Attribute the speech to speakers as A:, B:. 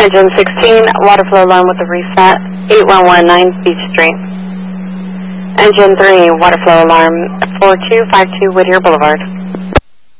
A: Engine 16, water flow alarm with a reset, 8119 Beach Street. Engine 3, water flow alarm, 4252 Whittier Boulevard.